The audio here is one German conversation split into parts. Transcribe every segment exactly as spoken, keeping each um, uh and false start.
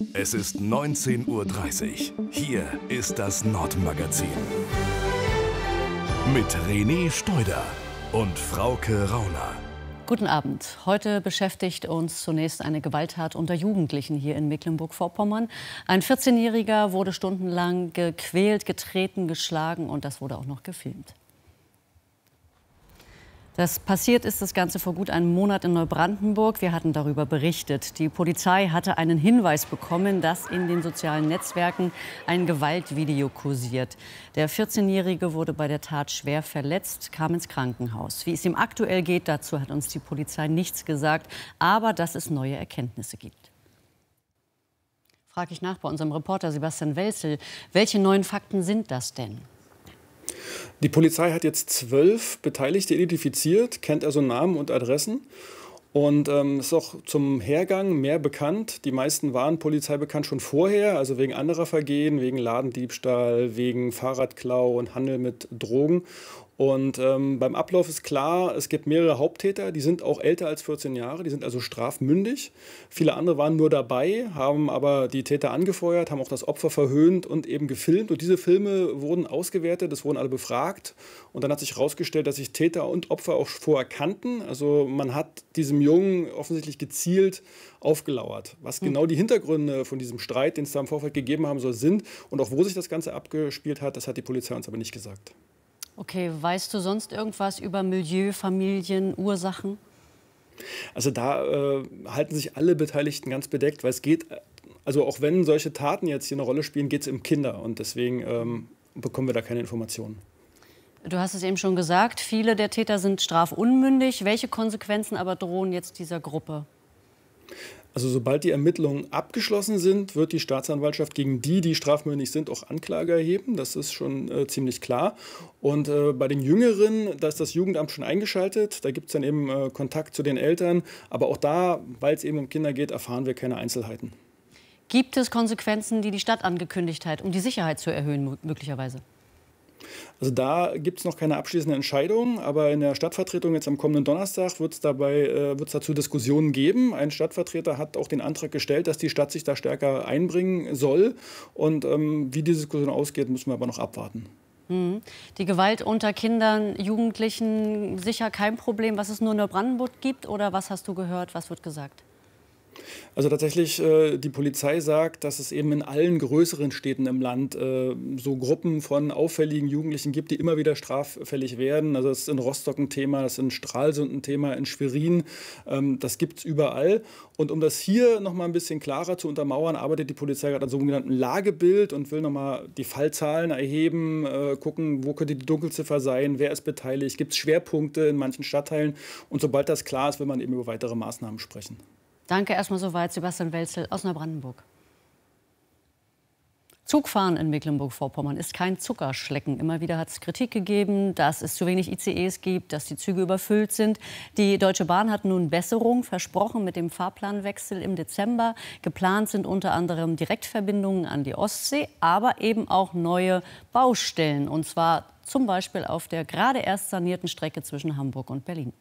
Es ist neunzehn Uhr dreißig. Hier ist das Nordmagazin. Mit René Steuder und Frauke Rauner. Guten Abend. Heute beschäftigt uns zunächst eine Gewalttat unter Jugendlichen hier in Mecklenburg-Vorpommern. Ein vierzehnjähriger wurde stundenlang gequält, getreten, geschlagen und das wurde auch noch gefilmt. Das passiert ist das Ganze vor gut einem Monat in Neubrandenburg. Wir hatten darüber berichtet. Die Polizei hatte einen Hinweis bekommen, dass in den sozialen Netzwerken ein Gewaltvideo kursiert. Der vierzehnjährige wurde bei der Tat schwer verletzt, kam ins Krankenhaus. Wie es ihm aktuell geht, dazu hat uns die Polizei nichts gesagt, aber dass es neue Erkenntnisse gibt. Frage ich nach bei unserem Reporter Sebastian Welzel. Welche neuen Fakten sind das denn? Die Polizei hat jetzt zwölf Beteiligte identifiziert, kennt also Namen und Adressen und ähm, ist auch zum Hergang mehr bekannt. Die meisten waren Polizei bekannt schon vorher, also wegen anderer Vergehen, wegen Ladendiebstahl, wegen Fahrradklau und Handel mit Drogen. Und ähm, beim Ablauf ist klar, es gibt mehrere Haupttäter, die sind auch älter als vierzehn Jahre, die sind also strafmündig. Viele andere waren nur dabei, haben aber die Täter angefeuert, haben auch das Opfer verhöhnt und eben gefilmt. Und diese Filme wurden ausgewertet, es wurden alle befragt. Und dann hat sich herausgestellt, dass sich Täter und Opfer auch vorher kannten. Also man hat diesem Jungen offensichtlich gezielt aufgelauert. Was genau die Hintergründe von diesem Streit, den es da im Vorfeld gegeben haben soll, sind und auch wo sich das Ganze abgespielt hat, das hat die Polizei uns aber nicht gesagt. Okay, weißt du sonst irgendwas über Milieu, Familien, Ursachen? Also da äh, halten sich alle Beteiligten ganz bedeckt, weil es geht, also auch wenn solche Taten jetzt hier eine Rolle spielen, geht es um Kinder und deswegen ähm, bekommen wir da keine Informationen. Du hast es eben schon gesagt, viele der Täter sind strafunmündig. Welche Konsequenzen aber drohen jetzt dieser Gruppe? Also sobald die Ermittlungen abgeschlossen sind, wird die Staatsanwaltschaft gegen die, die strafmündig sind, auch Anklage erheben. Das ist schon äh, ziemlich klar. Und äh, bei den Jüngeren, da ist das Jugendamt schon eingeschaltet. Da gibt es dann eben äh, Kontakt zu den Eltern. Aber auch da, weil es eben um Kinder geht, erfahren wir keine Einzelheiten. Gibt es Konsequenzen, die die Stadt angekündigt hat, um die Sicherheit zu erhöhen möglicherweise? Also da gibt es noch keine abschließende Entscheidung, aber in der Stadtvertretung jetzt am kommenden Donnerstag wird es dabei äh, wird's dazu Diskussionen geben. Ein Stadtvertreter hat auch den Antrag gestellt, dass die Stadt sich da stärker einbringen soll. Und ähm, wie die Diskussion ausgeht, müssen wir aber noch abwarten. Mhm. Die Gewalt unter Kindern, Jugendlichen, sicher kein Problem, was es nur in Neubrandenburg gibt? Oder was hast du gehört, was wird gesagt? Also tatsächlich, äh, die Polizei sagt, dass es eben in allen größeren Städten im Land äh, so Gruppen von auffälligen Jugendlichen gibt, die immer wieder straffällig werden. Also das ist in Rostock ein Thema, das ist in Stralsund ein Thema, in Schwerin. Ähm, das gibt es überall. Und um das hier noch mal ein bisschen klarer zu untermauern, arbeitet die Polizei gerade an so einem sogenannten Lagebild und will noch mal die Fallzahlen erheben, äh, gucken, wo könnte die Dunkelziffer sein, wer ist beteiligt, gibt es Schwerpunkte in manchen Stadtteilen. Und sobald das klar ist, will man eben über weitere Maßnahmen sprechen. Danke erstmal soweit, Sebastian Welzel aus Neubrandenburg. Zugfahren in Mecklenburg-Vorpommern ist kein Zuckerschlecken. Immer wieder hat es Kritik gegeben, dass es zu wenig I C Es gibt, dass die Züge überfüllt sind. Die Deutsche Bahn hat nun Besserung versprochen mit dem Fahrplanwechsel im Dezember. Geplant sind unter anderem Direktverbindungen an die Ostsee, aber eben auch neue Baustellen. Und zwar zum Beispiel auf der gerade erst sanierten Strecke zwischen Hamburg und Berlin.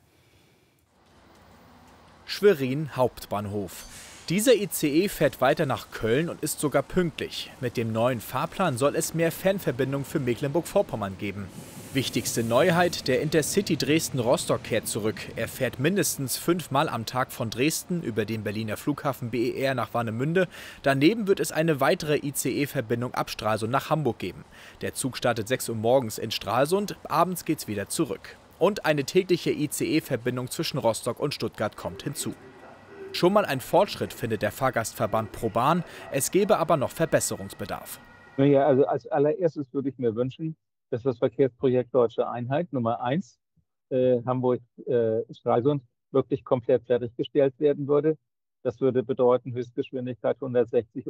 Schwerin Hauptbahnhof. Dieser I C E fährt weiter nach Köln und ist sogar pünktlich. Mit dem neuen Fahrplan soll es mehr Fernverbindungen für Mecklenburg-Vorpommern geben. Wichtigste Neuheit, der Intercity Dresden-Rostock kehrt zurück. Er fährt mindestens fünfmal am Tag von Dresden über den Berliner Flughafen B E R nach Warnemünde. Daneben wird es eine weitere I C E-Verbindung ab Stralsund nach Hamburg geben. Der Zug startet sechs Uhr morgens in Stralsund, abends geht's wieder zurück. Und eine tägliche I C E-Verbindung zwischen Rostock und Stuttgart kommt hinzu. Schon mal ein Fortschritt, findet der Fahrgastverband ProBahn. Es gäbe aber noch Verbesserungsbedarf. Naja, also als allererstes würde ich mir wünschen, dass das Verkehrsprojekt Deutsche Einheit Nummer eins äh, Hamburg-Stralsund äh, wirklich komplett fertiggestellt werden würde. Das würde bedeuten Höchstgeschwindigkeit hundertsechzig